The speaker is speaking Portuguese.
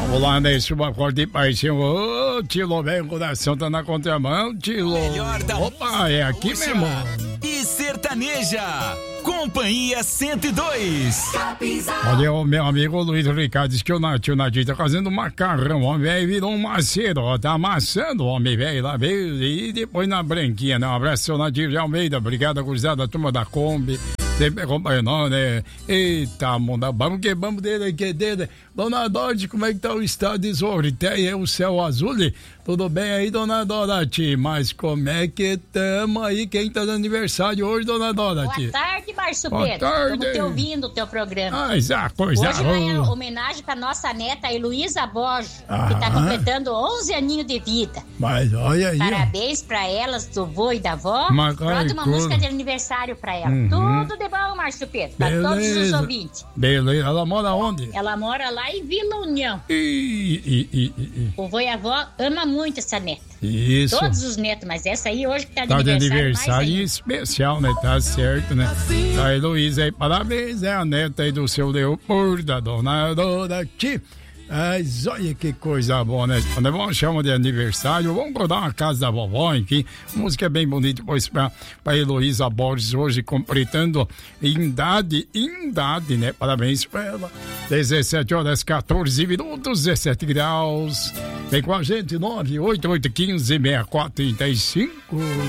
Olá, nesse acorde paixão. Ô, Tilo, vem, coração tá na contramão, Tilo. Opa, é aqui mesmo. E sertaneja. Companhia 102. Olha, o meu amigo Luiz Ricardo diz que o Natinho tá fazendo macarrão. O homem velho virou um maceiro, ó. Tá amassando o homem velho lá, veio e depois na branquinha, né? Um abraço, seu Natinho de Almeida. Obrigado, gurizada, turma da Kombi. Sempre acompanha nós, né? Eita, mundo, vamos que vamos dele, que dele. Dona Dorothy, como é que tá o estado de Zoriteia, o céu azul? Tudo bem aí, dona Dorothy? Mas como é que tamo aí? Quem tá de aniversário hoje, dona Dorothy? Boa tarde, Márcio Boa Pedro. tarde. Estamos te ouvindo o teu programa. Mas a coisa Hoje vai a homenagem pra nossa neta Heloísa Borges, que tá Ah. completando 11 aninhos de vida. Mas olha aí, ó. Parabéns pra elas, do vô e da avó. Mas, Pronto, ai, uma coisa. música de aniversário pra ela. Tudo de bom, Márcio Pedro. Pra todos os Beleza. ouvintes. Beleza, ela mora onde? Ela mora lá em Vila União. O vô e a avó ama muito essa neta. Isso. Todos os netos, mas essa aí hoje que tá de Tá de aniversário, aniversário mais especial, né? Tá certo, né? Tá, Heloísa aí, parabéns, é a neta aí do seu Leopoldo, da dona Dorothy. Mas olha que coisa boa, né? Quando vamos chamar de aniversário, vamos rodar uma casa da vovó, enfim. Música bem bonita, pois pra Heloísa Borges hoje completando idade, né? Parabéns pra ela. 17 horas, 14 minutos, 17 graus. Vem com a gente, 98815-6435.